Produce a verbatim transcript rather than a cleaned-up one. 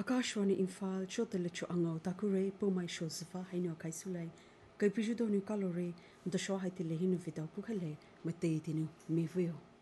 Akashwani Infal Chotelecho Ango Takure Pomai Shosva Haino Kaisulai Kai Pijudonu Kalore the Shaw Haitile Hinu Vida Pukale Matei Dinu Mivio.